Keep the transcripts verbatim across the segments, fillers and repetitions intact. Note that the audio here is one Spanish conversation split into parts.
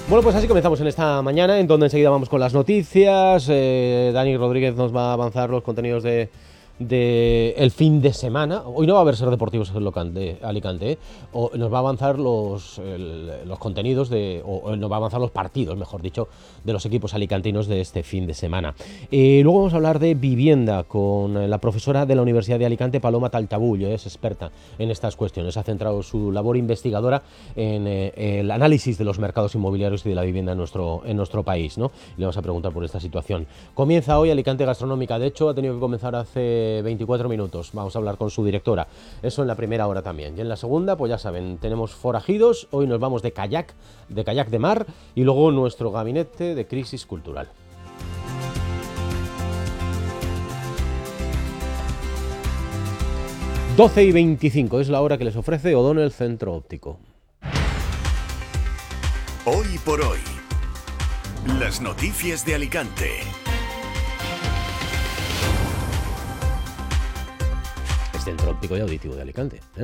Bueno, pues así comenzamos en esta mañana, en donde enseguida vamos con las noticias. Eh, Dani Rodríguez nos va a avanzar los contenidos de, de el fin de semana. Hoy no va a haber Ser Deportivos en local de Alicante, ¿eh? O nos va a avanzar los, el, los contenidos de, o, o nos va a avanzar los partidos, mejor dicho, de los equipos alicantinos de este fin de semana. Eh, luego vamos a hablar de vivienda con la profesora de la Universidad de Alicante, Paloma Taltabullo, es experta en estas cuestiones. Ha centrado su labor investigadora en eh, el análisis de los mercados inmobiliarios y de la vivienda en nuestro, en nuestro país, ¿no? Y le vamos a preguntar por esta situación. Comienza hoy Alicante Gastronómica, de hecho ha tenido que comenzar hace veinticuatro minutos. Vamos a hablar con su directora, eso en la primera hora también. Y en la segunda, pues ya saben, tenemos forajidos, hoy nos vamos de kayak, de kayak de mar, y luego nuestro gabinete de crisis cultural. doce y veinticinco es la hora que les ofrece O'Donnell Centro Óptico. Hoy por hoy, las noticias de Alicante. Es Centro Óptico y Auditivo de Alicante, ¿eh?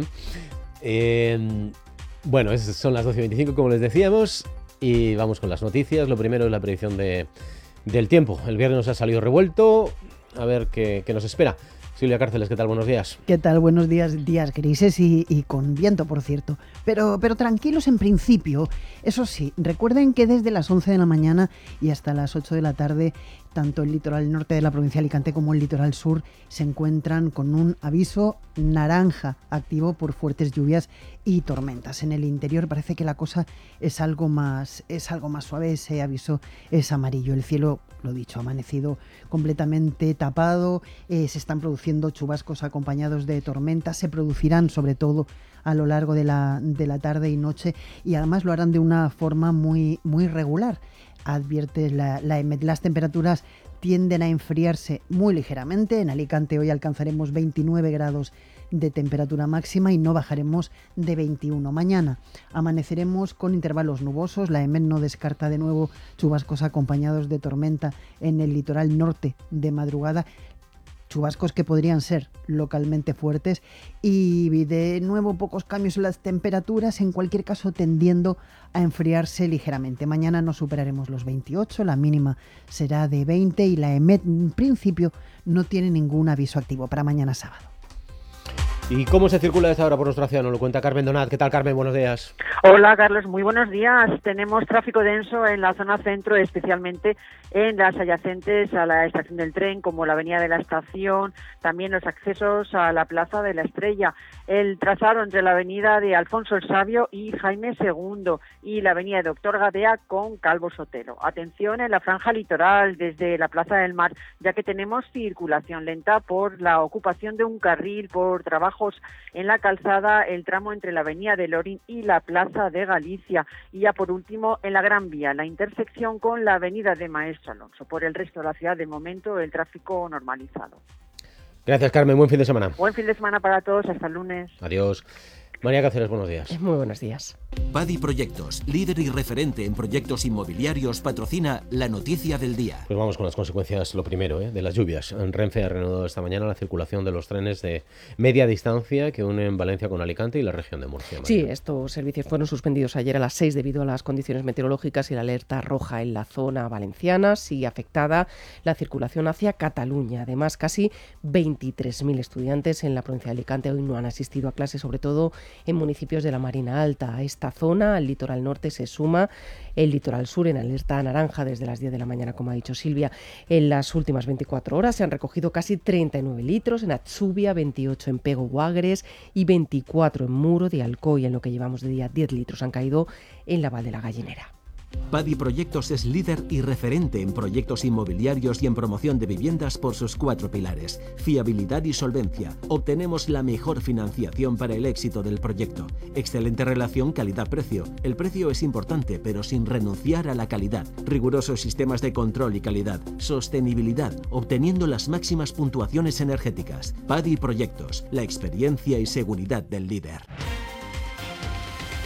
Eh, bueno, es, son las doce y veinticinco, como les decíamos, y vamos con las noticias. Lo primero es la predicción de, del tiempo. El viernes nos ha salido revuelto, a ver qué, qué nos espera. Silvia Cárceles, ¿qué tal? Buenos días. ¿Qué tal? Buenos días, días grises y, y con viento, por cierto. Pero, pero tranquilos en principio. Eso sí, recuerden que desde las once de la mañana y hasta las ocho de la tarde, tanto el litoral norte de la provincia de Alicante como el litoral sur se encuentran con un aviso naranja activo por fuertes lluvias y tormentas. En el interior parece que la cosa es algo más, es algo más suave. Ese aviso es amarillo. El cielo, lo dicho, ha amanecido completamente tapado. Eh, se están produciendo chubascos acompañados de tormentas. Se producirán sobre todo a lo largo de la, de la tarde y noche, y además lo harán de una forma muy, muy regular. Advierte la, la E M E T, las temperaturas tienden a enfriarse muy ligeramente. En Alicante hoy alcanzaremos veintinueve grados de temperatura máxima y no bajaremos de veintiuno. Mañana amaneceremos con intervalos nubosos. La E M E T no descarta de nuevo chubascos acompañados de tormenta en el litoral norte de madrugada. Chubascos que podrían ser localmente fuertes y de nuevo pocos cambios en las temperaturas, en cualquier caso tendiendo a enfriarse ligeramente. Mañana no superaremos los veintiocho, la mínima será de veinte y la E M E T en principio no tiene ningún aviso activo para mañana sábado. ¿Y cómo se circula a esta hora por nuestra ciudad? Nos lo cuenta Carmen Donat. ¿Qué tal, Carmen? Buenos días. Hola, Carlos. Muy buenos días. Tenemos tráfico denso en la zona centro, especialmente en las adyacentes a la estación del tren, como la avenida de la Estación, también los accesos a la Plaza de la Estrella, el trazado entre la avenida de Alfonso el Sabio y Jaime segundo y la avenida de Doctor Gadea con Calvo Sotelo. Atención en la franja litoral desde la Plaza del Mar, ya que tenemos circulación lenta por la ocupación de un carril, por trabajo en la calzada, el tramo entre la avenida de Lorín y la Plaza de Galicia, y ya por último en la Gran Vía, la intersección con la avenida de Maestro Alonso. Por el resto de la ciudad, de momento, el tráfico normalizado. Gracias, Carmen. Buen fin de semana. Buen fin de semana para todos. Hasta el lunes. Adiós. María Cáceres, buenos días. Muy buenos días. Padi Proyectos, líder y referente en proyectos inmobiliarios, patrocina la noticia del día. Pues vamos con las consecuencias, lo primero, ¿eh? de las lluvias. Renfe ha reanudado esta mañana la circulación de los trenes de media distancia que unen Valencia con Alicante y la región de Murcia. María. Sí, estos servicios fueron suspendidos ayer a las seis debido a las condiciones meteorológicas y la alerta roja en la zona valenciana. Sigue afectada la circulación hacia Cataluña. Además, casi veintitrés mil estudiantes en la provincia de Alicante hoy no han asistido a clases, sobre todo en municipios de la Marina Alta. A esta zona, al litoral norte, se suma el litoral sur en alerta naranja desde las diez de la mañana, como ha dicho Silvia. En las últimas veinticuatro horas se han recogido casi treinta y nueve litros en Atzubia, veintiocho en Pego Guagres y veinticuatro en Muro de Alcoy. En lo que llevamos de día, diez litros han caído en la Val de la Gallinera. Padi Proyectos es líder y referente en proyectos inmobiliarios y en promoción de viviendas por sus cuatro pilares: fiabilidad y solvencia. Obtenemos la mejor financiación para el éxito del proyecto. Excelente relación calidad-precio. El precio es importante, pero sin renunciar a la calidad. Rigurosos sistemas de control y calidad. Sostenibilidad, obteniendo las máximas puntuaciones energéticas. Padi Proyectos, la experiencia y seguridad del líder.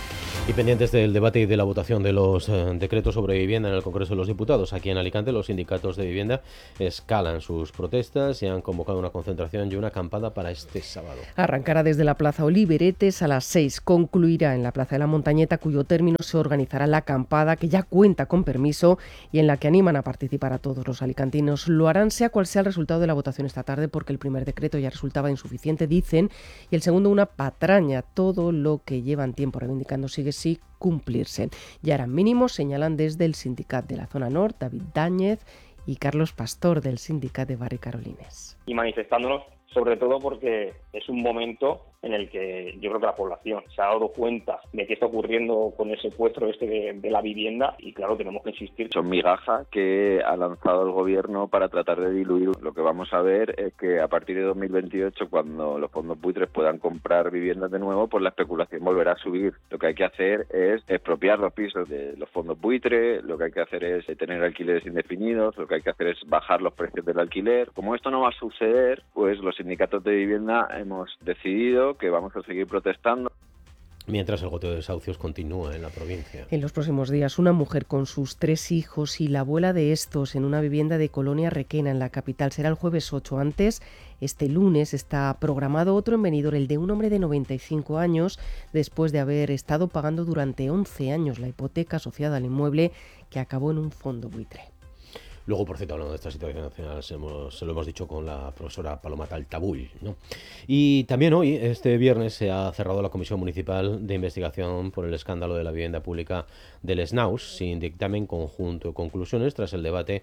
Y pendientes del debate y de la votación de los eh, decretos sobre vivienda en el Congreso de los Diputados, aquí en Alicante los sindicatos de vivienda escalan sus protestas y han convocado una concentración y una acampada para este sábado. Arrancará desde la Plaza Oliveretes a las seis, concluirá en la Plaza de la Montañeta, cuyo término se organizará la acampada, que ya cuenta con permiso y en la que animan a participar a todos los alicantinos. Lo harán sea cual sea el resultado de la votación esta tarde, porque el primer decreto ya resultaba insuficiente, dicen, y el segundo una patraña. Todo lo que llevan tiempo reivindicando sigue sí cumplirse. Ya eran mínimos, señalan desde el sindicat de la zona norte, David Dáñez y Carlos Pastor del sindicat de Barri Carolines. Y manifestándonos sobre todo porque es un momento en el que yo creo que la población se ha dado cuenta de qué está ocurriendo con el secuestro este de, de la vivienda y claro, tenemos que insistir. Son migajas que ha lanzado el gobierno para tratar de diluir. Lo que vamos a ver es que a partir de dos mil veintiocho, cuando los fondos buitres puedan comprar viviendas de nuevo, pues la especulación volverá a subir. Lo que hay que hacer es expropiar los pisos de los fondos buitres, lo que hay que hacer es tener alquileres indefinidos, lo que hay que hacer es bajar los precios del alquiler. Como esto no va a suceder, pues los sindicatos de vivienda hemos decidido que vamos a seguir protestando. Mientras el goteo de desahucios continúa en la provincia. En los próximos días, una mujer con sus tres hijos y la abuela de estos en una vivienda de Colonia Requena, en la capital. Será el jueves ocho. Antes, este lunes, está programado otro en Benidorm, el de un hombre de noventa y cinco años, después de haber estado pagando durante once años la hipoteca asociada al inmueble que acabó en un fondo buitre. Luego, por cierto, hablando de esta situación nacional, se, hemos, se lo hemos dicho con la profesora Paloma Taltabull, ¿no? Y también hoy, este viernes, se ha cerrado la Comisión Municipal de Investigación por el escándalo de la vivienda pública del Snaus, sin dictamen conjunto de conclusiones. Tras el debate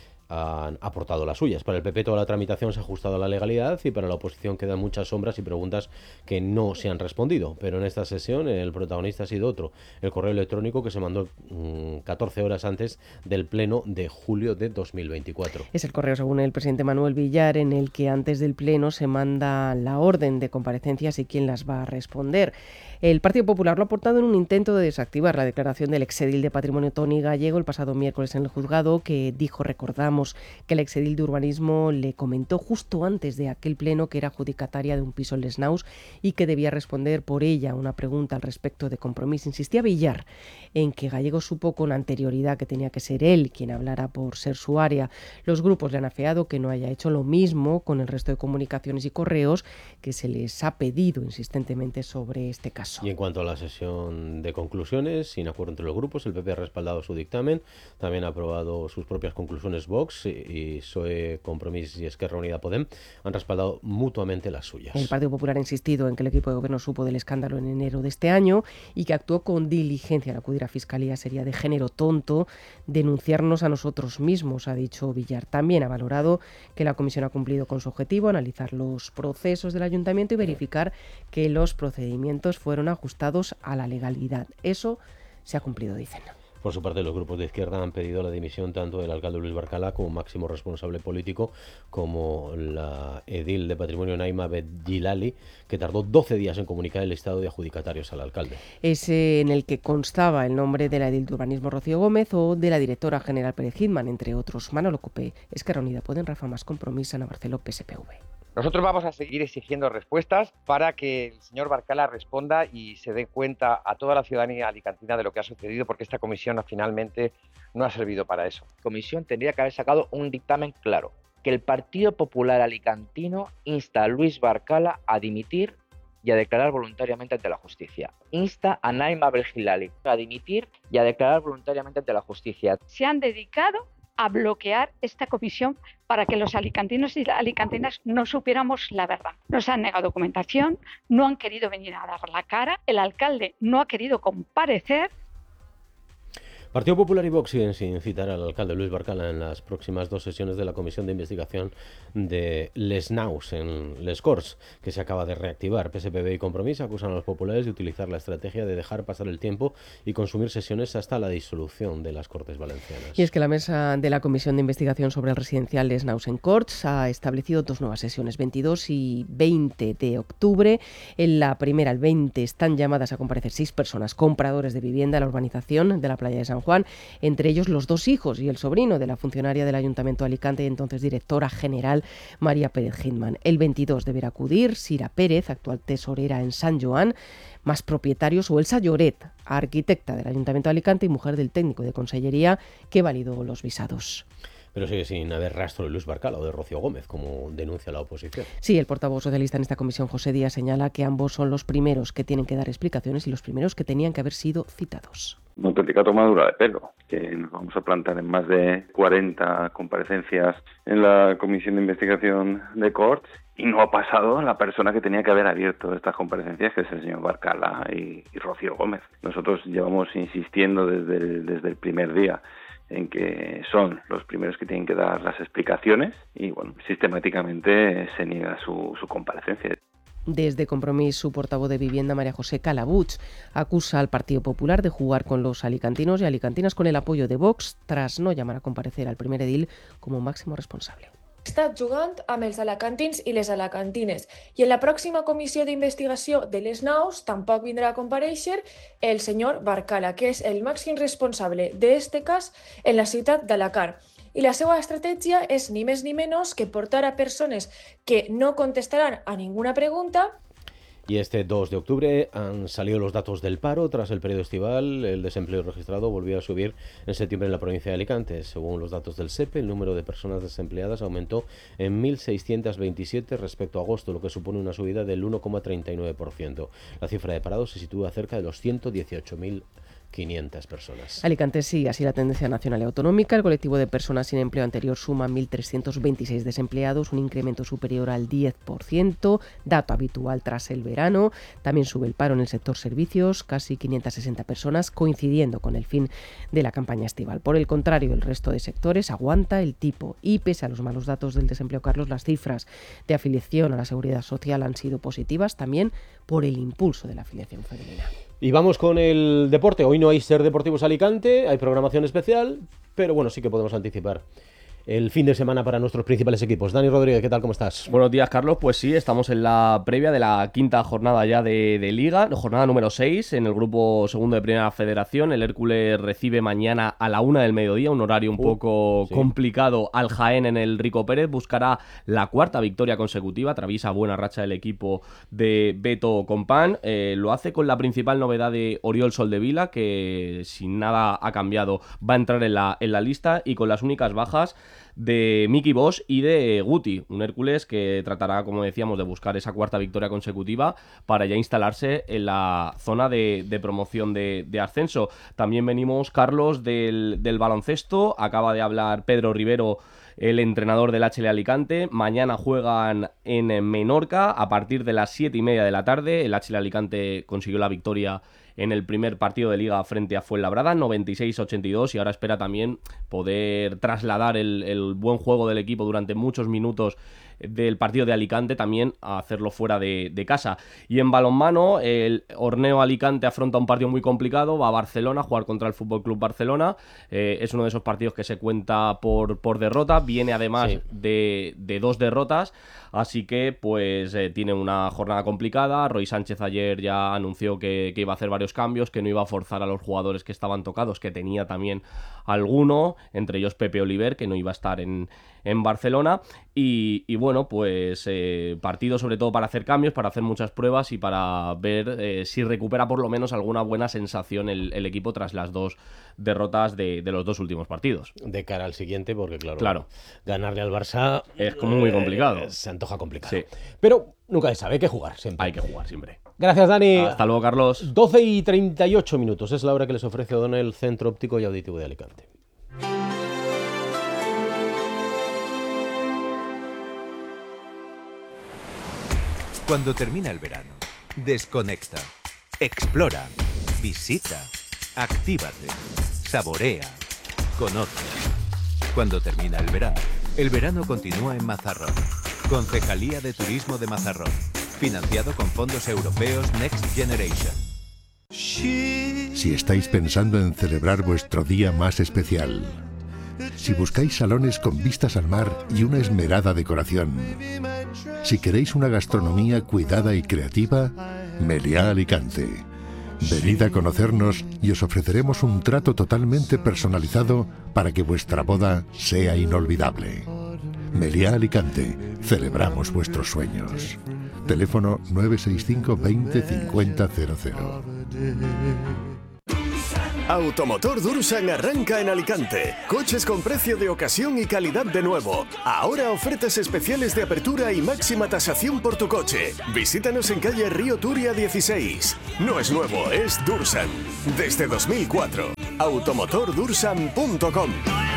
han aportado las suyas. Para el P P toda la tramitación se ha ajustado a la legalidad y para la oposición quedan muchas sombras y preguntas que no se han respondido. Pero en esta sesión el protagonista ha sido otro, el correo electrónico que se mandó mmm, catorce horas antes del pleno de julio de dos mil veinticuatro. Es el correo, según el presidente Manuel Villar, en el que antes del pleno se manda la orden de comparecencias y quién las va a responder. El Partido Popular lo ha aportado en un intento de desactivar la declaración del exedil de Patrimonio Toni Gallego el pasado miércoles en el juzgado, que dijo, recordamos, que el exedil de Urbanismo le comentó justo antes de aquel pleno que era adjudicataria de un piso en Les Naus y que debía responder por ella una pregunta al respecto de Compromís. Insistía Villar en que Gallego supo con anterioridad que tenía que ser él quien hablara por ser su área. Los grupos le han afeado que no haya hecho lo mismo con el resto de comunicaciones y correos que se les ha pedido insistentemente sobre este caso. Y en cuanto a la sesión de conclusiones, sin acuerdo entre los grupos, el P P ha respaldado su dictamen, también ha aprobado sus propias conclusiones Vox y P S O E, Compromís y Esquerra Unida Podem han respaldado mutuamente las suyas. El Partido Popular ha insistido en que el equipo de gobierno supo del escándalo en enero de este año y que actuó con diligencia al acudir a Fiscalía. Sería de género tonto denunciarnos a nosotros mismos, ha dicho Villar. También ha valorado que la comisión ha cumplido con su objetivo, analizar los procesos del ayuntamiento y verificar que los procedimientos fueron ajustados a la legalidad. Eso se ha cumplido, dicen. Por su parte, los grupos de izquierda han pedido la dimisión tanto del alcalde Luis Barcala como máximo responsable político, como la edil de Patrimonio Naima Bedjilali, que tardó doce días en comunicar el listado de adjudicatarios al alcalde. Ese en el que constaba el nombre de la edil de Urbanismo Rocío Gómez o de la directora general Pérez Hitman, entre otros. Manolo Copé, Esquerra Unida Podem, Rafa Más Compromís, Ana Barceló, P S P V. Nosotros vamos a seguir exigiendo respuestas para que el señor Barcala responda y se dé cuenta a toda la ciudadanía alicantina de lo que ha sucedido, porque esta comisión finalmente no ha servido para eso. La comisión tendría que haber sacado un dictamen claro, que el Partido Popular Alicantino insta a Luis Barcala a dimitir y a declarar voluntariamente ante la justicia. Insta a Naima Bedjilali a dimitir y a declarar voluntariamente ante la justicia. Se han dedicado a bloquear esta comisión para que los alicantinos y alicantinas no supiéramos la verdad. Nos han negado documentación, no han querido venir a dar la cara, el alcalde no ha querido comparecer. Partido Popular y Vox siguen sin citar al alcalde Luis Barcala en las próximas dos sesiones de la Comisión de Investigación de Les Naus en Les Corts, que se acaba de reactivar. P S P V y Compromís acusan a los populares de utilizar la estrategia de dejar pasar el tiempo y consumir sesiones hasta la disolución de las Cortes Valencianas. Y es que la mesa de la Comisión de Investigación sobre el residencial Les Naus en Corts ha establecido dos nuevas sesiones, veintidós y veinte de octubre. En la primera, el veinte, están llamadas a comparecer seis personas, compradores de vivienda en la urbanización de la playa de San Juan, Juan, entre ellos los dos hijos y el sobrino de la funcionaria del Ayuntamiento de Alicante y entonces directora general María Pérez Hindman. El veintidós deberá acudir Sira Pérez, actual tesorera en San Joan, más propietarios, o Elsa Lloret, arquitecta del Ayuntamiento de Alicante y mujer del técnico de Consellería que validó los visados. Pero sigue sin haber rastro de Luis Barcala o de Rocío Gómez, como denuncia la oposición. Sí, el portavoz socialista en esta comisión, José Díaz, señala que ambos son los primeros que tienen que dar explicaciones y los primeros que tenían que haber sido citados. Una auténtica tomadura de pelo, que nos vamos a plantar en más de cuarenta comparecencias en la comisión de investigación de Corts y no ha pasado la persona que tenía que haber abierto estas comparecencias, que es el señor Barcala y, y Rocío Gómez. Nosotros llevamos insistiendo desde el, desde el primer día en que son los primeros que tienen que dar las explicaciones y, bueno, sistemáticamente se niega su, su comparecencia. Desde Compromís, su portavoz de Vivienda, María José Calabuig, acusa al Partido Popular de jugar con los alicantinos y alicantinas con el apoyo de Vox tras no llamar a comparecer al primer edil como máximo responsable. Està jugant amb els alacantins i les alacantines i en la pròxima comissió d'investigació de les naus tampoc vindrà a comparèixer el senyor Barcala, que és el màxim responsable d'este cas en la ciutat d'Alacant. I la seva estratègia és ni més ni menys que portar a persones que no contestaran a ninguna pregunta. Y este dos de octubre han salido los datos del paro. Tras el periodo estival, el desempleo registrado volvió a subir en septiembre en la provincia de Alicante. Según los datos del S E P E, el número de personas desempleadas aumentó en mil seiscientos veintisiete respecto a agosto, lo que supone una subida del uno coma treinta y nueve por ciento. La cifra de parados se sitúa cerca de los ciento dieciocho mil quinientas personas. Alicante sigue así la tendencia nacional y autonómica. El colectivo de personas sin empleo anterior suma mil trescientos veintiséis desempleados, un incremento superior al diez por ciento, dato habitual tras el verano. También sube el paro en el sector servicios, casi quinientas sesenta personas, coincidiendo con el fin de la campaña estival. Por el contrario, el resto de sectores aguanta el tipo y, pese a los malos datos del desempleo, Carlos, las cifras de afiliación a la Seguridad Social han sido positivas también por el impulso de la afiliación femenina. Y vamos con el deporte. Hoy no hay Ser Deportivos Alicante, hay programación especial, pero bueno, sí que podemos anticipar el fin de semana para nuestros principales equipos. Dani Rodríguez, ¿qué tal? ¿Cómo estás? Buenos días, Carlos. Pues sí, estamos en la previa de la quinta jornada ya de, de Liga, jornada número seis, en el grupo segundo de Primera Federación. El Hércules recibe mañana a la una del mediodía, un horario un uh, poco sí. complicado, al Jaén en el Rico Pérez. Buscará la cuarta victoria consecutiva, atraviesa buena racha del equipo de Beto Compán. Eh, lo hace con la principal novedad de Oriol Soldevila, que sin nada ha cambiado va a entrar en la, en la lista, y con las únicas bajas de Miki Bosch y de Guti, un Hércules que tratará, como decíamos, de buscar esa cuarta victoria consecutiva para ya instalarse en la zona de, de promoción de, de ascenso. También venimos, Carlos, del, del baloncesto. Acaba de hablar Pedro Rivero, el entrenador del H L Alicante. Mañana juegan en Menorca a partir de las siete y media de la tarde. El H L Alicante consiguió la victoria en el primer partido de Liga frente a Fuenlabrada, noventa y seis a ochenta y dos, y ahora espera también poder trasladar el, el buen juego del equipo durante muchos minutos del partido de Alicante también a hacerlo fuera de, de casa. Y en balonmano, el Horneo Alicante afronta un partido muy complicado, va a Barcelona a jugar contra el F C Barcelona. Eh, es uno de esos partidos que se cuenta por, por derrota, viene además sí. de, de dos derrotas, así que pues eh, tiene una jornada complicada. Roy Sánchez ayer ya anunció que, que iba a hacer varios cambios, que no iba a forzar a los jugadores que estaban tocados, que tenía también alguno, entre ellos Pepe Oliver, que no iba a estar en, en Barcelona. Y, y bueno, pues eh, partido sobre todo para hacer cambios, para hacer muchas pruebas y para ver eh, si recupera por lo menos alguna buena sensación el, el equipo tras las dos derrotas de, de los dos últimos partidos. De cara al siguiente, porque claro, claro. ganarle al Barça es como muy complicado. Eh, se antoja complicado. Sí. Pero nunca se sabe, hay que jugar siempre. Hay que jugar siempre. Gracias, Dani. Hasta luego, Carlos. doce y treinta y ocho minutos es la hora que les ofrece O'Donnell, Centro Óptico y Auditivo de Alicante. Cuando termina el verano, desconecta, explora, visita, actívate, saborea, conoce. Cuando termina el verano, el verano continúa en Mazarrón. Concejalía de Turismo de Mazarrón. Financiado con fondos europeos Next Generation. Si estáis pensando en celebrar vuestro día más especial, si buscáis salones con vistas al mar y una esmerada decoración, si queréis una gastronomía cuidada y creativa, Meliá Alicante. Venid a conocernos y os ofreceremos un trato totalmente personalizado para que vuestra boda sea inolvidable. Meliá Alicante, celebramos vuestros sueños. Teléfono nueve seis cinco veinte cincuenta cero cero. Automotor Dursan arranca en Alicante. Coches con precio de ocasión y calidad de nuevo. Ahora ofertas especiales de apertura y máxima tasación por tu coche. Visítanos en calle Río Turia dieciséis. No es nuevo, es Dursan. Desde dos mil cuatro. automotor dursan punto com.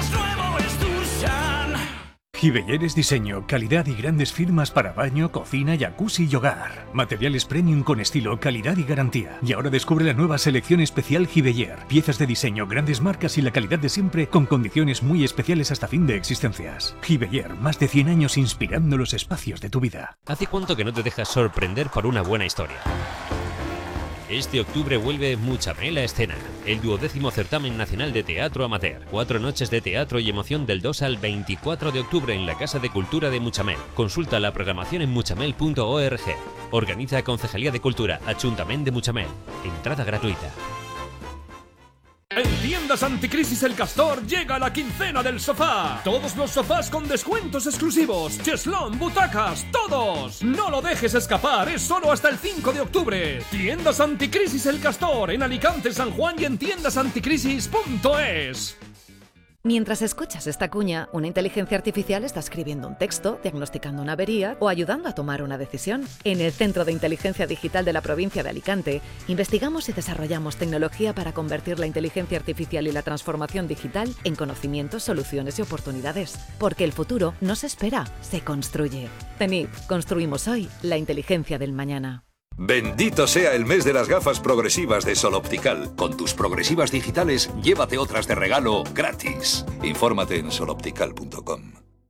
Giveller es diseño, calidad y grandes firmas para baño, cocina, jacuzzi y hogar. Materiales premium con estilo, calidad y garantía. Y ahora descubre la nueva selección especial Giveller. Piezas de diseño, grandes marcas y la calidad de siempre con condiciones muy especiales hasta fin de existencias. Giveller, más de cien años inspirando los espacios de tu vida. ¿Hace cuánto que no te dejas sorprender por una buena historia? Este octubre vuelve Muchamel a escena, el duodécimo certamen nacional de teatro amateur. Cuatro noches de teatro y emoción del dos al veinticuatro de octubre en la Casa de Cultura de Muchamel. Consulta la programación en muchamel punto org. Organiza Concejalía de Cultura, Ayuntamiento de Muchamel. Entrada gratuita. En Tiendas Anticrisis El Castor llega la quincena del sofá. Todos los sofás con descuentos exclusivos. Cheslón, butacas, todos. No lo dejes escapar, es solo hasta el cinco de octubre. Tiendas Anticrisis El Castor en Alicante, San Juan y en tiendas anticrisis punto es. Mientras escuchas esta cuña, una inteligencia artificial está escribiendo un texto, diagnosticando una avería o ayudando a tomar una decisión. En el Centro de Inteligencia Digital de la provincia de Alicante, investigamos y desarrollamos tecnología para convertir la inteligencia artificial y la transformación digital en conocimientos, soluciones y oportunidades. Porque el futuro no se espera, se construye. Tenid, construimos hoy la inteligencia del mañana. Bendito sea el mes de las gafas progresivas de Sol Optical. Con tus progresivas digitales, llévate otras de regalo gratis. Infórmate en sol optical punto com.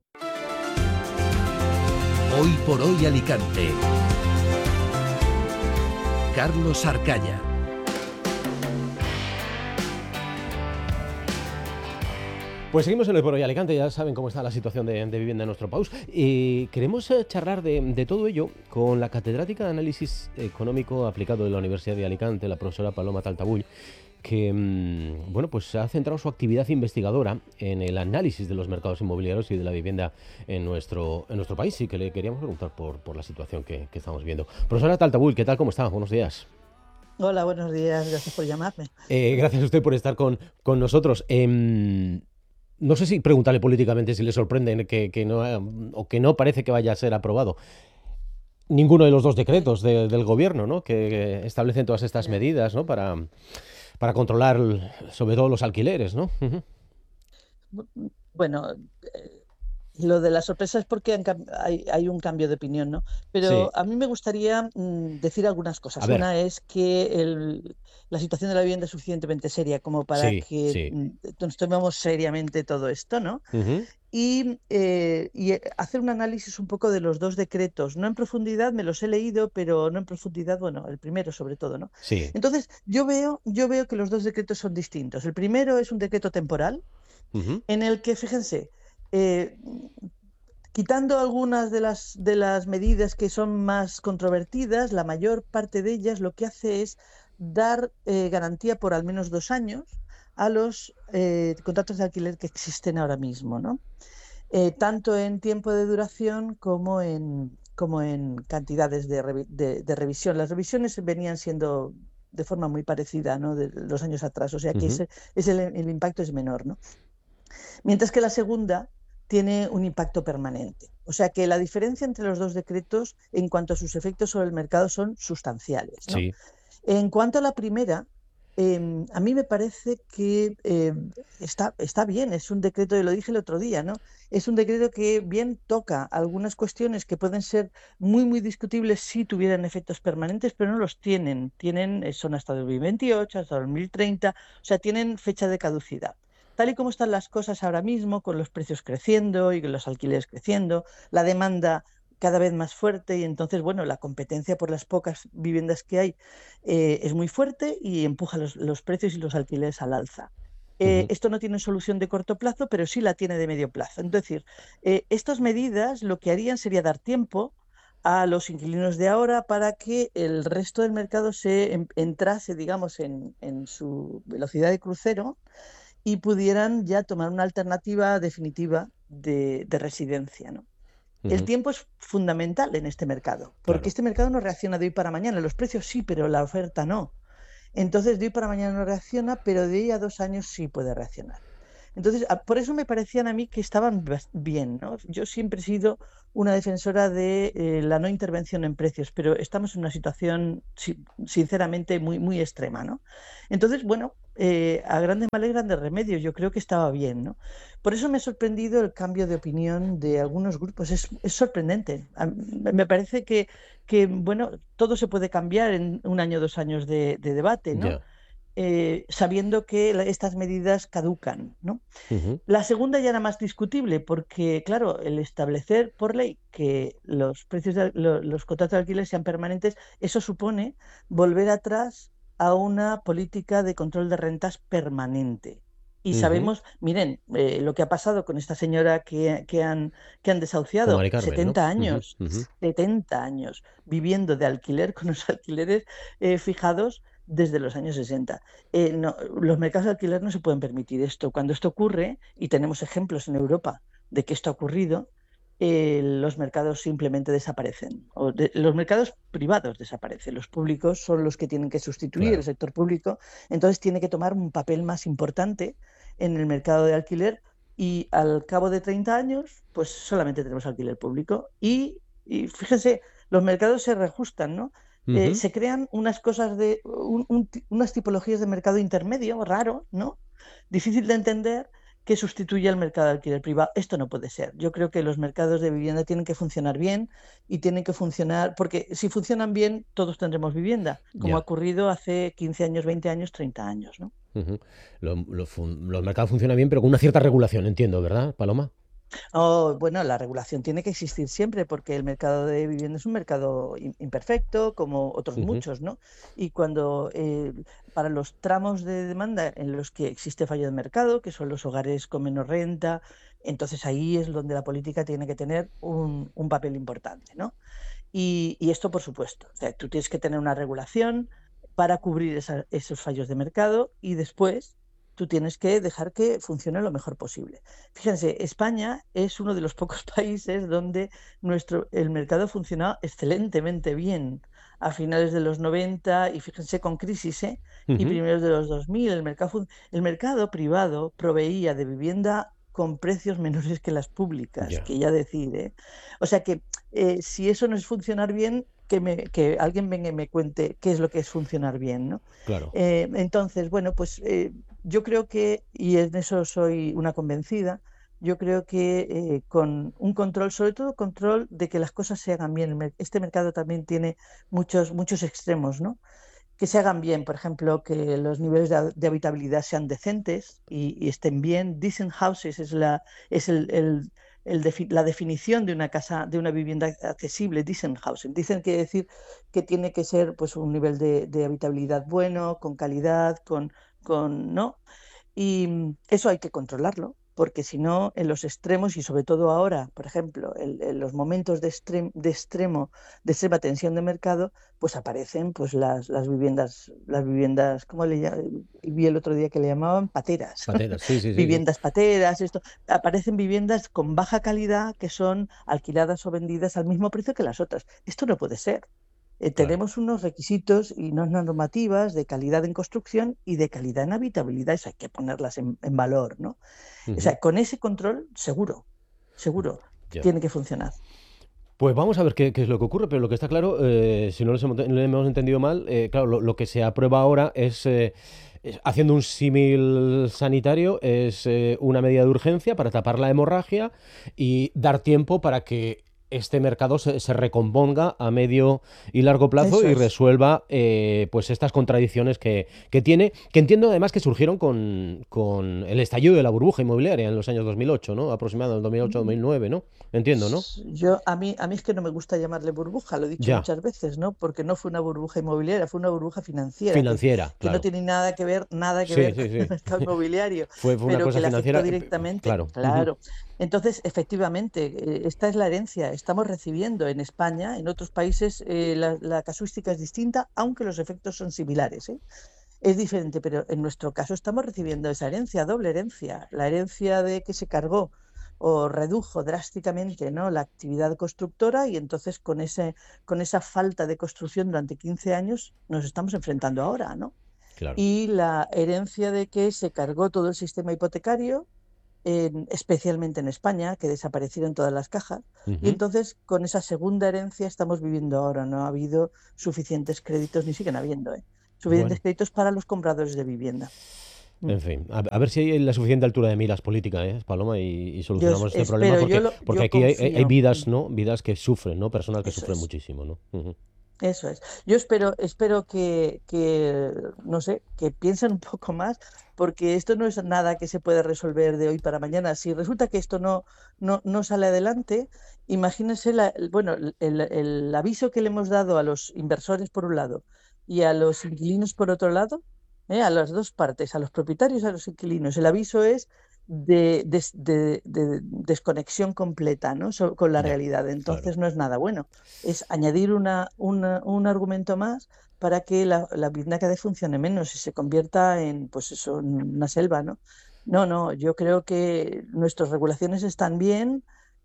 Hoy por hoy Alicante. Carlos Arcaya. Pues seguimos en el Por Hoy Alicante, ya saben cómo está la situación de, de vivienda en nuestro país. Y queremos eh, charlar de, de todo ello con la catedrática de Análisis Económico Aplicado de la Universidad de Alicante, la profesora Paloma Taltabull, que mmm, bueno, pues ha centrado su actividad investigadora en el análisis de los mercados inmobiliarios y de la vivienda en nuestro, en nuestro país, y que le queríamos preguntar por, por la situación que, que estamos viendo. Profesora Taltabull, ¿qué tal? ¿Cómo está? Buenos días. Hola, buenos días, gracias por llamarme. Eh, gracias a usted por estar con, con nosotros. Eh, No sé si preguntarle políticamente si le sorprende que, que no o que no parece que vaya a ser aprobado ninguno de los dos decretos de, del gobierno, ¿no? que, que establecen todas estas medidas, ¿no? para, para controlar sobre todo los alquileres, ¿no? Uh-huh. Bueno, eh, lo de la sorpresa es porque han, hay, hay un cambio de opinión, ¿no? Pero sí. A mí me gustaría mm, decir algunas cosas. Una es que el, la situación de la vivienda es suficientemente seria como para sí, que sí. nos tomemos seriamente todo esto, ¿no? Uh-huh. Y, eh, y hacer un análisis un poco de los dos decretos, no en profundidad, me los he leído, pero no en profundidad, bueno, el primero sobre todo, ¿no? Sí. Entonces, yo veo, yo veo que los dos decretos son distintos. El primero es un decreto temporal, uh-huh. en el que, fíjense, Eh, quitando algunas de las, de las medidas que son más controvertidas, la mayor parte de ellas lo que hace es dar eh, garantía por al menos dos años a los eh, contratos de alquiler que existen ahora mismo, ¿no? Eh, tanto en tiempo de duración como en, como en cantidades de, revi de, de revisión. Las revisiones venían siendo de forma muy parecida, ¿no? De los años atrás, o sea que uh-huh. ese, ese el, el impacto es menor, ¿no? Mientras que la segunda tiene un impacto permanente. O sea que la diferencia entre los dos decretos en cuanto a sus efectos sobre el mercado son sustanciales, ¿no? Sí. En cuanto a la primera, eh, a mí me parece que eh, está, está bien, es un decreto, y lo dije el otro día, ¿no? Es un decreto que bien toca algunas cuestiones que pueden ser muy, muy discutibles si tuvieran efectos permanentes, pero no los tienen. Tienen, son hasta dos mil veintiocho, hasta dos mil treinta, o sea, tienen fecha de caducidad. Tal y como están las cosas ahora mismo, con los precios creciendo y los alquileres creciendo, la demanda cada vez más fuerte y entonces, bueno, la competencia por las pocas viviendas que hay eh, es muy fuerte y empuja los, los precios y los alquileres al alza. Eh, uh-huh. Esto no tiene solución de corto plazo, pero sí la tiene de medio plazo. Es decir, eh, estas medidas lo que harían sería dar tiempo a los inquilinos de ahora para que el resto del mercado se en, entrase, digamos, en, en su velocidad de crucero y pudieran ya tomar una alternativa definitiva de, de residencia, ¿no? Uh-huh. El tiempo es fundamental en este mercado, porque claro. este mercado no reacciona de hoy para mañana. Los precios sí, pero la oferta no. Entonces, de hoy para mañana no reacciona, pero de hoy a dos años sí puede reaccionar. Entonces, por eso me parecían a mí que estaban bien, ¿no? Yo siempre he sido una defensora de eh, la no intervención en precios, pero estamos en una situación, sinceramente, muy, muy extrema, ¿no? Entonces, bueno, eh, a grandes males, grandes remedios, yo creo que estaba bien, ¿no? Por eso me ha sorprendido el cambio de opinión de algunos grupos, es, es sorprendente. Me parece que, que, bueno, todo se puede cambiar en un año o dos años de, de debate, ¿no? Yeah. Eh, sabiendo que la, estas medidas caducan, ¿no? Uh-huh. La segunda ya era más discutible porque, claro, el establecer por ley que los precios de lo, los contratos de alquiler sean permanentes, eso supone volver atrás a una política de control de rentas permanente. Y uh-huh. sabemos, miren, eh, lo que ha pasado con esta señora que, que, han, que han desahuciado, Carmen, setenta, ¿no? años, uh-huh. Uh-huh. setenta años viviendo de alquiler con los alquileres eh, fijados desde los años sesenta. Eh, no, los mercados de alquiler no se pueden permitir esto. Cuando esto ocurre, y tenemos ejemplos en Europa de que esto ha ocurrido, eh, los mercados simplemente desaparecen. O de, los mercados privados desaparecen. Los públicos son los que tienen que sustituir, claro. el sector público. Entonces tiene que tomar un papel más importante en el mercado de alquiler y al cabo de treinta años, pues solamente tenemos alquiler público. Y, y fíjense, los mercados se reajustan, ¿no? Eh, uh-huh. Se crean unas cosas de un, un, unas tipologías de mercado intermedio raro, ¿no? Difícil de entender, que sustituye al mercado de alquiler privado. Esto no puede ser. Yo creo que los mercados de vivienda tienen que funcionar bien y tienen que funcionar, porque si funcionan bien, todos tendremos vivienda, como yeah. ha ocurrido hace quince años, veinte años, treinta años, ¿no? Uh-huh. Lo, lo, los mercados funcionan bien, pero con una cierta regulación, entiendo, ¿verdad, Paloma? Oh, bueno, la regulación tiene que existir siempre porque el mercado de vivienda es un mercado imperfecto, como otros uh-huh. muchos, ¿no? Y cuando eh, para los tramos de demanda en los que existe fallo de mercado, que son los hogares con menos renta, entonces ahí es donde la política tiene que tener un, un papel importante, ¿no? Y, y esto, por supuesto, o sea, tú tienes que tener una regulación para cubrir esa, esos fallos de mercado y después tú tienes que dejar que funcione lo mejor posible. Fíjense, España es uno de los pocos países donde nuestro, el mercado funciona excelentemente bien. A finales de los noventa y fíjense con crisis, ¿eh? Uh-huh. y primeros de los dos mil, el mercado, el mercado privado proveía de vivienda con precios menores que las públicas, yeah. que ya decide. O sea que eh, si eso no es funcionar bien, que, me, que alguien venga y me cuente qué es lo que es funcionar bien, ¿no? Claro. Eh, entonces, bueno, pues eh, yo creo que, y en eso soy una convencida, yo creo que eh, con un control, sobre todo control de que las cosas se hagan bien. Este mercado también tiene muchos, muchos extremos, ¿no? Que se hagan bien, por ejemplo, que los niveles de, de habitabilidad sean decentes y, y estén bien. Decent houses es la es el, el El defi- la definición de una casa, de una vivienda accesible, decent housing. Dicen que decir que tiene que ser pues un nivel de, de habitabilidad bueno, con calidad, con, con ¿no? Y eso hay que controlarlo, porque si no, en los extremos, y sobre todo ahora, por ejemplo, en, en los momentos de, extrem, de extremo, de extrema tensión de mercado, pues aparecen pues las, las viviendas, las viviendas, ¿cómo le llaman? Vi el otro día que le llamaban pateras. Pateras, sí, sí, sí. Viviendas pateras, esto. Aparecen viviendas con baja calidad que son alquiladas o vendidas al mismo precio que las otras. Esto no puede ser. Eh, claro. Tenemos unos requisitos y unas normativas de calidad en construcción y de calidad en habitabilidad, eso hay que ponerlas en, en valor, ¿no? Uh-huh. O sea, con ese control, seguro, seguro, yeah. tiene que funcionar. Pues vamos a ver qué, qué es lo que ocurre, pero lo que está claro, eh, si no lo hemos, hemos entendido mal, eh, claro, lo, lo que se aprueba ahora es, eh, es haciendo un símil sanitario, es eh, una medida de urgencia para tapar la hemorragia y dar tiempo para que este mercado se, se recomponga a medio y largo plazo y resuelva eh, pues estas contradicciones que, que tiene, que entiendo además que surgieron con, con el estallido de la burbuja inmobiliaria en los años dos mil ocho, ¿no? Aproximadamente dos mil ocho dos mil nueve, ¿no? Entiendo, ¿no? Yo, a mí, a mí es que no me gusta llamarle burbuja, lo he dicho ya. muchas veces, ¿no? Porque no fue una burbuja inmobiliaria, fue una burbuja financiera. Financiera, que, claro. que no tiene nada que ver, nada que sí, ver sí, sí. con el mercado inmobiliario. fue, fue una pero cosa que financiera directamente. Claro. Claro. Uh-huh. Entonces, efectivamente, esta es la herencia. estamos recibiendo en España. En otros países eh, la, la casuística es distinta, aunque los efectos son similares, ¿eh? Es diferente, pero en nuestro caso estamos recibiendo esa herencia, doble herencia. La herencia de que se cargó o redujo drásticamente, ¿no?, la actividad constructora, y entonces con, ese, con esa falta de construcción durante quince años nos estamos enfrentando ahora, ¿no? Claro. Y la herencia de que se cargó todo el sistema hipotecario, en, especialmente en España, que desaparecieron todas las cajas, Uh-huh. y entonces con esa segunda herencia estamos viviendo ahora. No ha habido suficientes créditos, ni siguen habiendo, ¿eh? Suficientes Bueno. créditos para los compradores de vivienda. En fin, a, a ver si hay la suficiente altura de miras política, ¿eh, Paloma? Y, y solucionamos Yo este espero, problema, porque, yo lo- porque yo aquí hay, confío. hay vidas, ¿no? Vidas que sufren, ¿no? Personas que Eso sufren es. muchísimo, ¿no? Ujú. Eso es. Yo espero, espero que, que, no sé, que piensen un poco más, porque esto no es nada que se puede resolver de hoy para mañana. Si resulta que esto no, no, no sale adelante, imagínense la, el- bueno, el, el aviso que le hemos dado a los inversores por un lado y a los inquilinos por otro lado, ¿eh? A las dos partes, a los propietarios y a los inquilinos. El aviso es de, des- de- de desconexión completa, ¿no?, So- con la Ya, realidad. claro. Entonces no es nada bueno. Es añadir una, una- un argumento más para que la, la vivienda cada vez funcione menos y se convierta en, pues eso, en una selva, ¿no? No, no, yo creo que nuestras regulaciones están bien.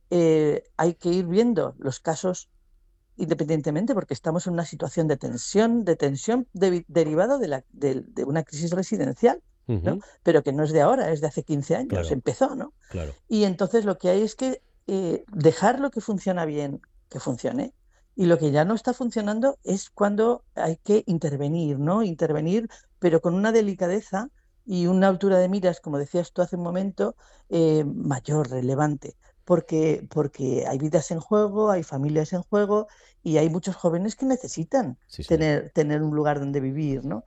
eh, hay que ir viendo los casos independientemente, porque estamos en una situación de tensión, de tensión debi- derivado de, la, de, de una crisis residencial, ¿no? Ujú. Pero que no es de ahora, es de hace quince años, Claro. empezó, ¿no? Claro. Y entonces lo que hay es que eh, dejar lo que funciona bien, que funcione, y lo que ya no está funcionando es cuando hay que intervenir, ¿no? Intervenir, pero con una delicadeza y una altura de miras, como decías tú hace un momento, eh, mayor, relevante, porque, porque hay vidas en juego, hay familias en juego y hay muchos jóvenes que necesitan Sí, señor. tener, tener un lugar donde vivir, ¿no?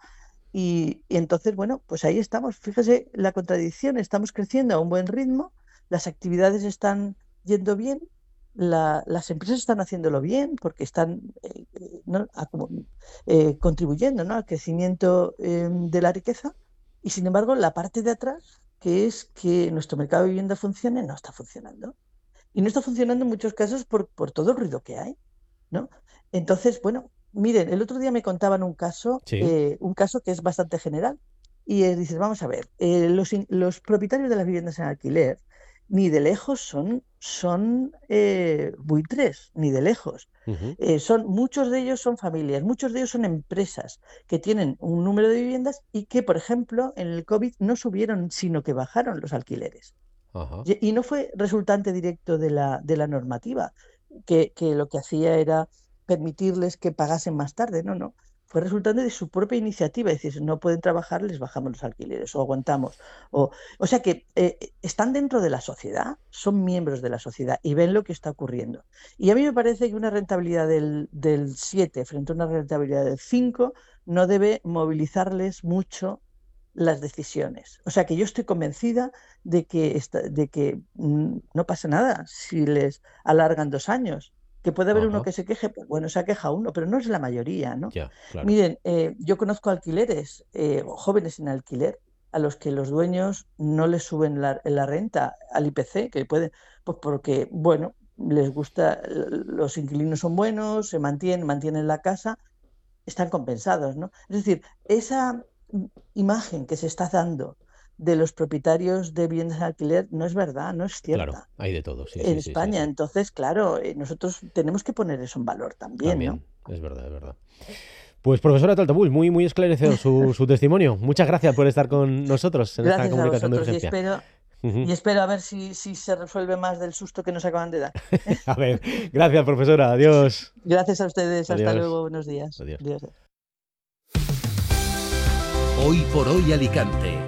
Y, y entonces, bueno, pues ahí estamos. Fíjese la contradicción, estamos creciendo a un buen ritmo, las actividades están yendo bien, la- las empresas están haciéndolo bien porque están eh, eh, ¿no? Acumu- eh, contribuyendo, ¿no?, al crecimiento eh, de la riqueza, y sin embargo la parte de atrás, que es que nuestro mercado de vivienda funcione, no está funcionando. Y no está funcionando en muchos casos por, por todo el ruido que hay, ¿no? Entonces, bueno, miren, el otro día me contaban un caso, Sí. eh, un caso que es bastante general. Y eh, dices, vamos a ver, eh, los, in- los propietarios de las viviendas en alquiler ni de lejos son, son eh, buitres, ni de lejos. Ujú. Eh, son, muchos de ellos son familias, muchos de ellos son empresas que tienen un número de viviendas y que, por ejemplo, en el COVID no subieron, sino que bajaron los alquileres. Ajá. Y y no fue resultante directo de la, de la normativa, que, que lo que hacía era permitirles que pagasen más tarde. No, no. Fue resultante de su propia iniciativa. Es decir, no pueden trabajar, les bajamos los alquileres o aguantamos. O, o sea que eh, están dentro de la sociedad, son miembros de la sociedad y ven lo que está ocurriendo. Y a mí me parece que una rentabilidad del, del siete frente a una rentabilidad del cinco no debe movilizarles mucho las decisiones. O sea que yo estoy convencida de que, esta- de que mm, no pasa nada si les alargan dos años. Que puede haber uno Ajá. que se queje, pues bueno, se queja uno, pero no es la mayoría, ¿no? Ya, claro. Miren, eh, yo conozco alquileres, eh, o jóvenes en alquiler, a los que los dueños no les suben la, la renta al I P C, que puede, pues porque, bueno, les gusta, l- los inquilinos son buenos, se mantienen, mantienen la casa, están compensados, ¿no? Es decir, esa mm, imagen que se está dando de los propietarios de bienes de alquiler no es verdad, no es Claro, cierta hay de todo, sí, en sí, sí, sí, España. sí. Entonces, claro, eh, nosotros tenemos que poner eso en valor también, ¿no? También, es verdad, es verdad. Pues profesora Taltabull, muy, muy esclarecedor su, su testimonio. Muchas gracias por estar con nosotros en esta Gracias a comunicación de vosotros y urgencia. espero, Ujú. y espero a ver si, si se resuelve más del susto que nos acaban de dar. A ver, gracias profesora, adiós. Gracias a ustedes, hasta Adiós. luego, buenos días. Adiós. Adiós. Hoy por hoy Alicante.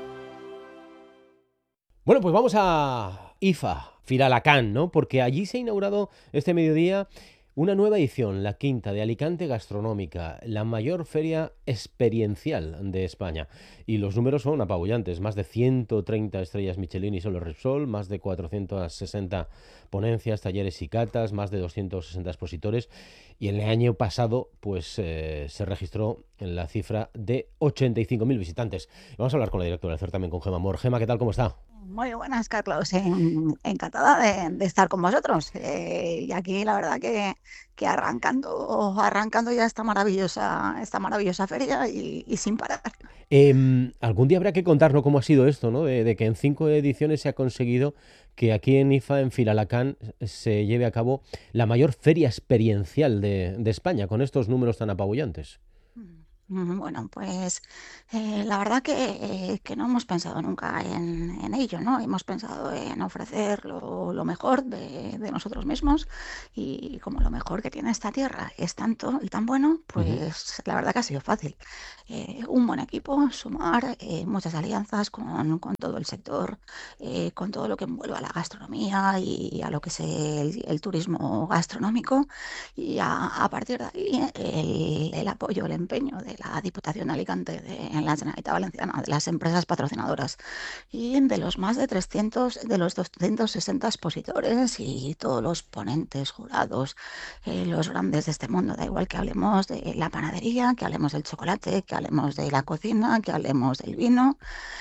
Bueno, pues vamos a IFA, Firalacán, ¿no? Porque allí se ha inaugurado este mediodía una nueva edición, la quinta de Alicante Gastronómica, la mayor feria experiencial de España. Y los números son apabullantes, más de ciento treinta estrellas Michelin y Solo Repsol, más de cuatrocientas sesenta ponencias, talleres y catas, más de doscientos sesenta expositores. Y el año pasado, pues eh, se registró en la cifra de ochenta y cinco mil visitantes. Vamos a hablar con la directora del certamen, con Gemma Mor. Gemma, ¿qué tal? ¿Cómo está? Muy buenas, Carlos. En- encantada de, de estar con vosotros. Eh, y aquí la verdad que, que arrancando, arrancando ya esta maravillosa, esta maravillosa feria y, y sin parar. Em, algún día habrá que contarnos cómo ha sido esto, ¿no? De, de que en cinco ediciones se ha conseguido que aquí en IFA, en Filalacán, se lleve a cabo la mayor feria experiencial de, de España, con estos números tan apabullantes. Mm, Bueno, pues eh, la verdad que, eh, que no hemos pensado nunca en, en ello, ¿no? Hemos pensado en ofrecer lo, lo mejor de, de nosotros mismos y como lo mejor que tiene esta tierra es tanto y tan bueno, Ujú. pues la verdad que ha sido fácil. Eh, un buen equipo, sumar eh, muchas alianzas con, con todo el sector, eh, con todo lo que envuelve a la gastronomía y a lo que es el, el turismo gastronómico y a, a partir de ahí el, el apoyo, el empeño de la Diputación de Alicante, de, en la Generalitat Valenciana, de las empresas patrocinadoras y de los más de trescientos, de los doscientos sesenta expositores y todos los ponentes, jurados, eh, los grandes de este mundo. Da igual que hablemos de la panadería, que hablemos del chocolate, que hablemos de la cocina, que hablemos del vino,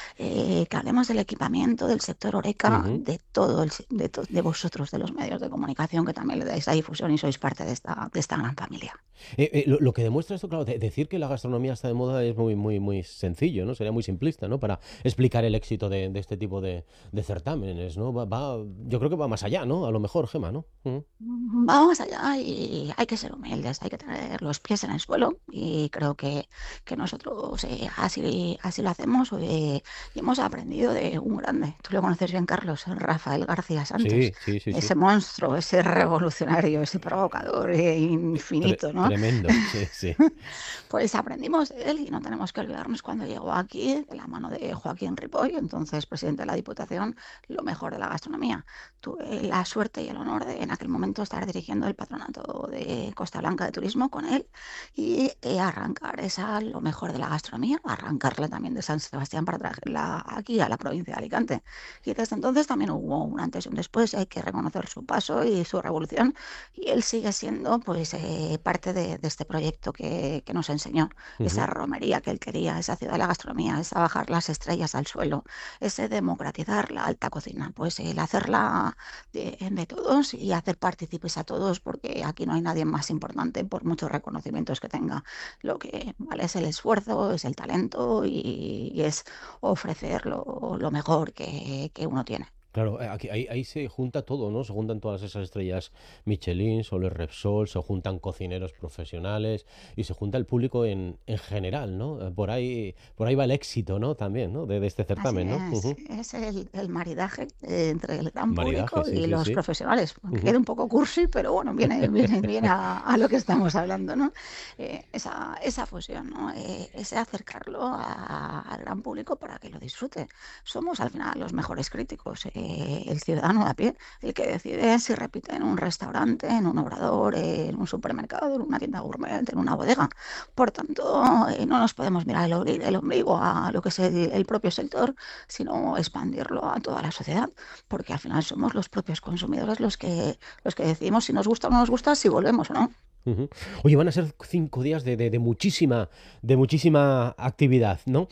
eh, que hablemos del equipamiento, del sector Horeca, Ujú. de todo, el, se- de, to- de vosotros, de los medios de comunicación, que también le dais la difusión y sois parte de esta, de esta gran familia. Eh, eh, lo, lo que demuestra esto, claro, de- decir que la gastronomía está de moda es muy, muy, muy sencillo, ¿no? Sería muy simplista, ¿no? Para explicar el éxito de, de este tipo de, de certámenes, ¿no? Va, va- yo creo que va más allá, ¿no? A lo mejor, Gema, ¿no? Ujú. Vamos allá y hay que ser humildes, hay que tener los pies en el suelo y creo que, que nosotros eh, así, así lo hacemos eh, y hemos aprendido de un grande. Tú lo conoces bien, Carlos, Rafael García Santos, Sí, sí, sí, sí. ese monstruo, ese revolucionario, ese provocador eh, Tre- infinito, ¿no? tremendo, sí, sí. Pues aprendimos de él y no tenemos que olvidarnos cuando llegó aquí, de la mano de Joaquín Ripoll, entonces presidente de la Diputación, lo mejor de la gastronomía. Tuve la suerte y el honor de en aquel momento estar dirigiendo el patronato de Costa Blanca de Turismo con él y eh, arrancar esa lo mejor de la gastronomía, arrancarla también de San Sebastián para traerla aquí a la provincia de Alicante. Y desde entonces también hubo un antes y un después, hay que reconocer su paso y su revolución y él sigue siendo pues eh, parte de, de este proyecto que, que nos enseñó, esa Ujú. romería que él quería, esa ciudad de la gastronomía, esa bajar las estrellas al suelo, ese democratizar la alta cocina, pues el hacerla de, de todos y hacer partícipes a todos, porque aquí no hay nadie más importante por muchos reconocimientos que tenga. Lo que vale es el esfuerzo, es el talento y, y es ofrecer lo, lo mejor que, que uno tiene. Claro, eh, aquí, ahí, ahí se junta todo, ¿no? Se juntan todas esas estrellas Michelin, Soler Repsol, se juntan cocineros profesionales y se junta el público en, en general, ¿no? Eh, Por ahí, por ahí va el éxito, ¿no? También, ¿no? De, de este Así certamen, ¿no? es, Ujú. es el, el maridaje eh, entre el gran Maridaje, público sí, y sí, los sí. profesionales. Aunque Ujú. quede un poco cursi, pero bueno, viene, viene, viene a, a lo que estamos hablando, ¿no? Eh, esa, esa fusión, ¿no? Eh, ese acercarlo a- al gran público para que lo disfrute. Somos al final los mejores críticos, eh, el ciudadano de a pie, el que decide si repite en un restaurante, en un obrador, eh, en un supermercado, en una tienda gourmet, en una bodega. Por tanto, eh, no nos podemos mirar el, ombligo el ombligo a lo que es el, el propio sector, sino expandirlo a toda la sociedad, porque al final somos los propios consumidores los que, los que decidimos si nos gusta o no nos gusta, si volvemos o no. Ujú. Oye, van a ser cinco días de, de- de muchísima, de muchísima actividad, ¿no?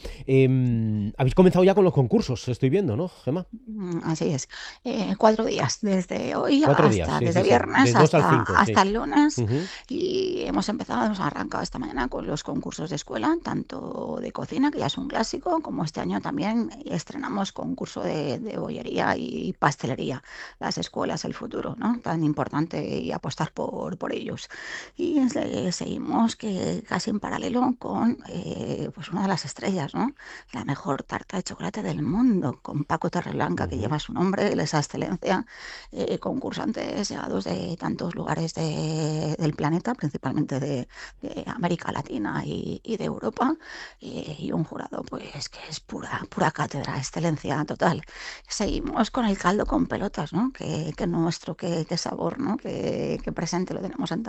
Em, habéis comenzado ya con los concursos, estoy viendo, ¿no, Gemma? Mm, Así es. Eh, cuatro días, desde hoy Cuatro días, hasta, sí, desde sí, sí. viernes Del dos al hasta, cinco, sí. hasta el lunes. Ujú. Y hemos empezado, hemos arrancado esta mañana con los concursos de escuela, tanto de cocina, que ya es un clásico, como este año también estrenamos concurso de, de bollería y pastelería. Las escuelas, el futuro, ¿no? Tan importante y apostar por, por ellos. Y eh, seguimos que casi en paralelo con eh, pues una de las estrellas, ¿no? La mejor tarta de chocolate del mundo, con Paco Torreblanca, que Ujú. lleva su nombre, él esa excelencia, eh, concursantes llegados de tantos lugares de- del planeta, principalmente de, de América Latina y, y de Europa, eh, y un jurado pues que es pura, pura cátedra, excelencia total. Seguimos con el caldo con pelotas, ¿no? Que, que nuestro, qué qué sabor, ¿no? Que, que presente lo tenemos en tantas comidas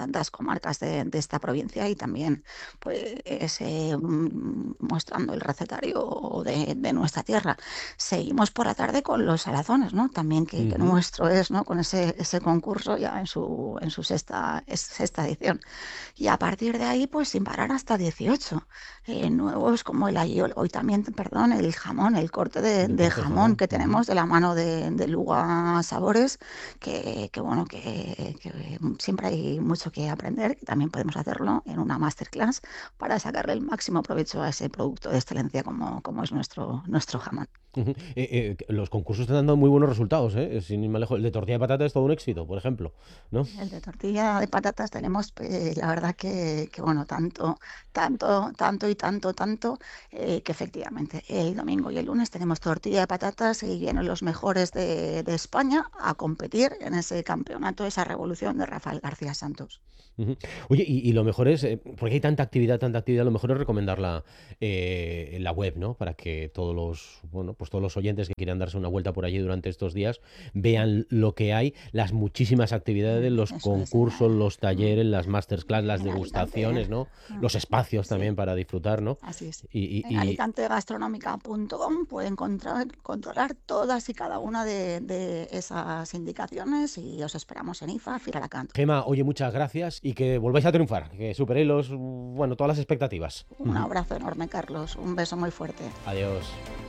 comarcas de, de esta provincia y también pues eh, mostrando el recetario de, de nuestra tierra. Seguimos por la tarde con los salazones, ¿no? También que, uh-huh. que nuestro es, ¿no? Con ese, ese concurso ya en su, en su sexta, sexta edición. Y a partir de ahí, pues sin parar hasta dieciocho. Eh, nuevos como el ayiol, hoy también, perdón, el jamón, el corte de, de jamón que tenemos de la mano de, de Luga Sabores, que, que bueno, que, que siempre hay mucho que aprender, que también podemos hacerlo en una masterclass para sacarle el máximo provecho a ese producto de excelencia como, como es nuestro, nuestro jamón. Uh-huh. eh, eh, los concursos están dando muy buenos resultados, ¿eh? Sin ir más lejos. El de tortilla de patata es todo un éxito, por ejemplo, ¿no? El de tortilla de patatas tenemos, eh, la verdad que, que bueno, tanto, tanto, tanto y tanto, tanto, eh, que efectivamente el domingo y el lunes tenemos tortilla de patatas y vienen los mejores de, de España a competir en ese campeonato, esa revolución de Rafael García Santos. Uh-huh. Oye, y, y lo mejor es, eh, porque hay tanta actividad, tanta actividad, lo mejor es recomendarla eh, en la web, ¿no? Para que todos los, bueno, pues todos los oyentes que quieran darse una vuelta por allí durante estos días vean lo que hay, las muchísimas actividades, los Eso concursos, es, los talleres, las masterclass, las degustaciones, ¿no? Uh-huh. Los espacios también sí. para disfrutar, ¿no? Así es. Y, y, en y... alicante gastronómica punto com pueden controlar, controlar todas y cada una de, de esas indicaciones y os esperamos en I F A, Fira Alacant. Gemma, oye, muchas gracias y que volváis a triunfar, que superéis los, bueno, todas las expectativas. Un abrazo enorme, Carlos. Un beso muy fuerte. Adiós.